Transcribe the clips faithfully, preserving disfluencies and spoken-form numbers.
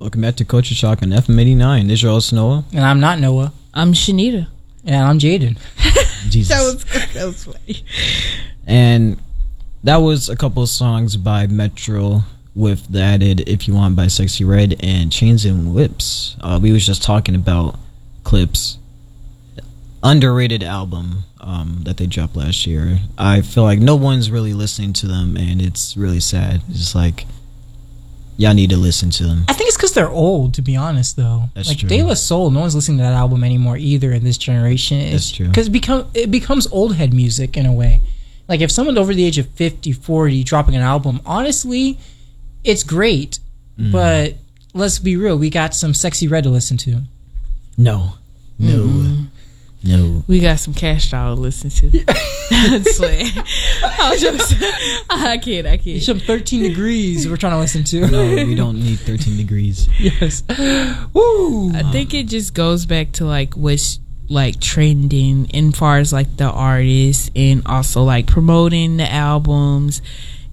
Welcome back to Culture Shock on F M eighty-nine. This is your host, Noah. And I'm not Noah. I'm Shanita. And I'm Jaden. Jesus. That was, that was funny. And that was a couple of songs by Metro with the added If You Want by Sexy Red and Chains and Whips. Uh, we was just talking about Clips. Underrated album um, that they dropped last year. I feel like no one's really listening to them, and it's really sad. It's just like, y'all need to listen to them. I think it's because they're old, to be honest, though. That's like true. De La Soul, no one's listening to that album anymore either in this generation. It's, That's true. Because it, become, it becomes old head music in a way. Like, if someone over the age of fifty, forty dropping an album, honestly, it's great. Mm. But let's be real, we got some Sexy Red to listen to. No. No. Mm-hmm. No. We got some Cash Doll to listen to. I swear. I was just, I can't, I can't. Some thirteen degrees we're trying to listen to. No, we don't need thirteen degrees. Yes. Woo! I think it just goes back to like what's like trending in far as like the artists and also like promoting the albums,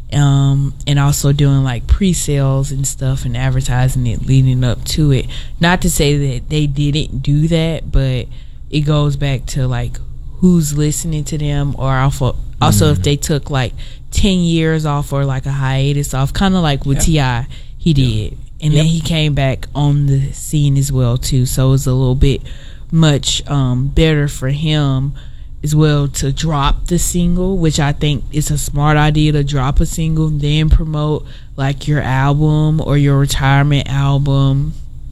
um, and also doing like pre-sales and stuff and advertising it leading up to it. Not to say that they didn't do that, but it goes back to like who's listening to them, or also, also mm. if they took like ten years off or like a hiatus off, kind of like with yeah. T I he did, yeah. and yep. then he came back on the scene as well too. So it's a little bit much um, better for him as well to drop the single, which I think is a smart idea to drop a single, then promote like your album or your retirement album,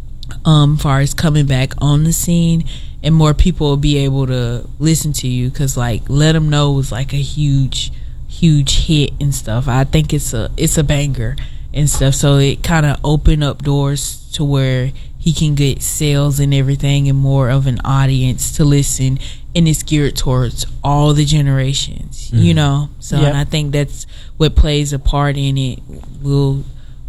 um, far as coming back on the scene. And more people will be able to listen to you, because like Let 'Em Know was like a huge huge hit and stuff. I think it's a it's a banger and stuff, so it kind of opened up doors to where he can get sales and everything and more of an audience to listen, and it's geared towards all the generations, mm-hmm. you know. So yep. and I think that's what plays a part in it. Will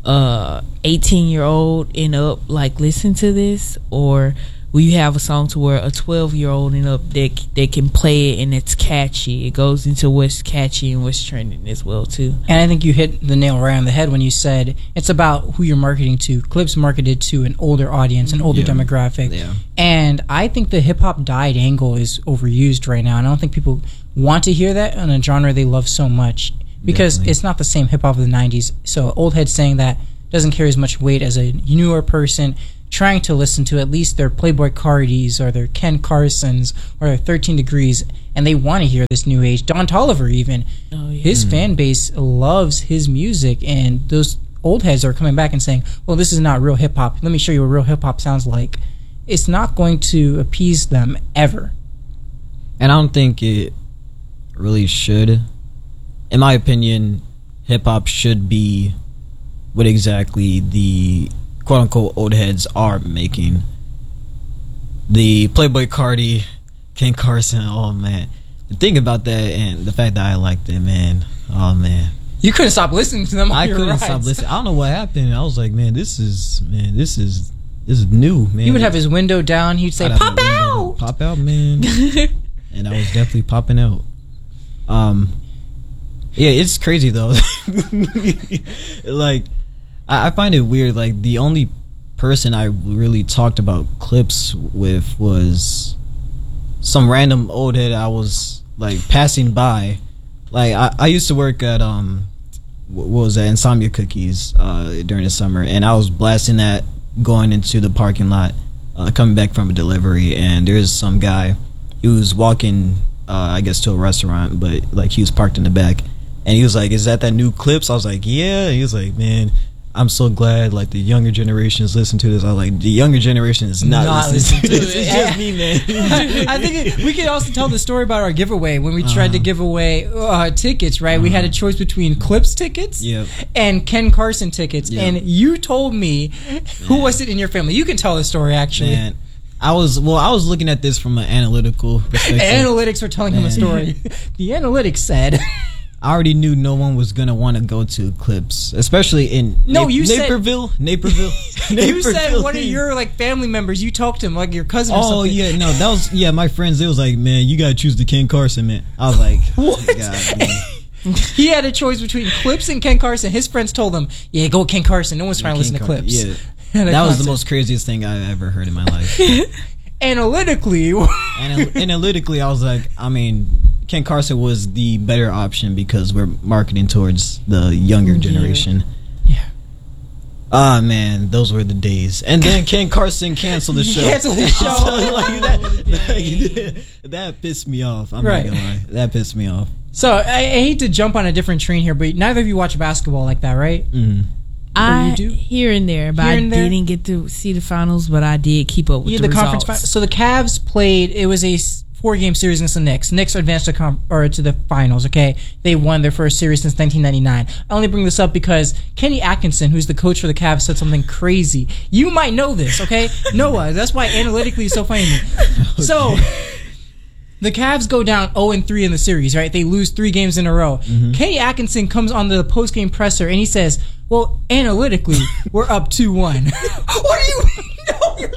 uh eighteen year old end up like listen to this, or will you have a song to where a twelve year old and up they, they can play it and it's catchy? It goes into what's catchy and what's trending as well too. And I think you hit the nail right on the head when you said it's about who you're marketing to. Clips marketed to an older audience, an older yeah. demographic. Yeah. And I think the hip hop died angle is overused right now, and I don't think people want to hear that in a genre they love so much, because Definitely. It's not the same hip hop of the nineties. So old head saying that doesn't carry as much weight as a newer person trying to listen to at least their Playboy Cardis or their Ken Carsons or their thirteen degrees, and they want to hear this new age. Don Toliver even, oh, yeah. his mm. fan base loves his music, and those old heads are coming back and saying, well, this is not real hip-hop. Let me show you what real hip-hop sounds like. It's not going to appease them ever. And I don't think it really should. In my opinion, hip-hop should be what exactly the quote-unquote old heads are making. The Playboy Cardi, Ken Carson, oh man. The thing about that, and the fact that I liked it, man, oh man. You couldn't stop listening to them on I your couldn't rides. stop listening. I don't know what happened. I was like, man, this is, man, this is, this is new, man. He would have his window down. He'd say, pop out! Pop out, man. And I was definitely popping out. Um, yeah, it's crazy, though. Like, I find it weird. Like, the only person I really talked about Clips with was some random old head I was like passing by. Like, I, I used to work at um what was that, Insomnia Cookies uh during the summer, and I was blasting that going into the parking lot, uh, coming back from a delivery, and there's some guy who was walking uh I guess to a restaurant, but like he was parked in the back, and he was like, is that that new Clips? I was like, yeah. He was like, man, I'm so glad like the younger generations listen to this. I was like, the younger generation is not, not listening to to this. it. It's just me, man. I think it, we could also tell the story about our giveaway when we tried uh, to give away uh, tickets, right? Uh, we had a choice between Clips tickets yep. and Ken Carson tickets. Yep. And you told me, who man. was it in your family? You can tell the story, actually. Man. I was well. I was looking at this from an analytical perspective. Analytics were telling man. him a story. The analytics said, I already knew no one was gonna want to go to Clips, especially in no, Na- you Naperville. Said, Naperville. Naperville. You said one of your like family members. You talked to him like your cousin. Or oh something. yeah, no, that was yeah. My friends, it was like, man, you gotta choose the Ken Carson, man. I was like, what? God, man. He had a choice between Clips and Ken Carson. His friends told him, yeah, go with Ken Carson. No one's trying to listen Ken to Car- Clips. Yeah. That was the most craziest thing I ever heard in my life. Analytically, and analytically, I was like, I mean, Ken Carson was the better option because we're marketing towards the younger generation. Yeah. Ah, man, those were the days. And then Ken Carson canceled the show. Canceled the show. like, that, like, that pissed me off. I'm Right. not gonna lie. That pissed me off. So I, I hate to jump on a different train here, but neither of you watch basketball like that, right? Mm. I you do? here and there, but Here I and there? didn't get to see the finals, but I did keep up with Yeah, the, the conference. results. Fi- so the Cavs played. It was a s- four-game series against the Knicks. Knicks advanced to com- or to the finals. Okay, they won their first series since nineteen ninety-nine. I only bring this up because Kenny Atkinson, who's the coach for the Cavs, said something crazy. You might know this, okay? Noah, that's why analytically it's so funny to me. So the Cavs go down oh and three in the series, right? They lose three games in a row. Mm-hmm. Kenny Atkinson comes on the post-game presser and he says, well, analytically, we're up two one. What do you mean? No, you're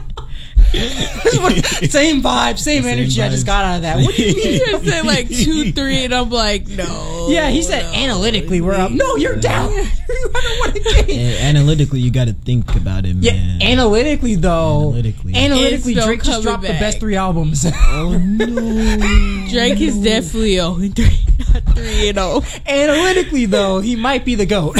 not. Same vibe, same, Same energy I just vibes. got out of that. What do you mean? He just said like two, three, and I'm like, no. Yeah, he said no. analytically we're up. No, you're down. You haven't won a game. And analytically, you got to think about it, Yeah, man. analytically though. Analytically. Analytically, It's no Drake just coming dropped the back. best three albums. Oh no! Drake is definitely oh and three, not three and oh. Analytically though, he might be the GOAT.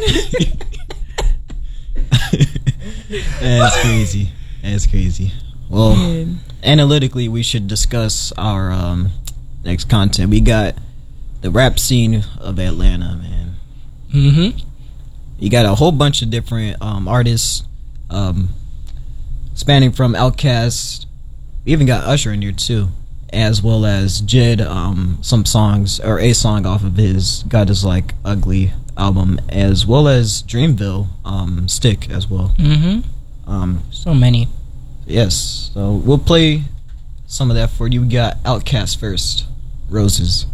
That's crazy. That's crazy. Well, Man. analytically, we should discuss our um, next content. We got the rap scene of Atlanta, man. Mm-hmm. You got a whole bunch of different um, artists, um, spanning from Outkast. We even got Usher in here too, as well as Jid. Um, some songs or a song off of his "God Is Like Ugly" album, as well as Dreamville, um, "Stick" as well. Mm-hmm. Um, So many. yes, so we'll play some of that for you. We got Outkast first, "Roses."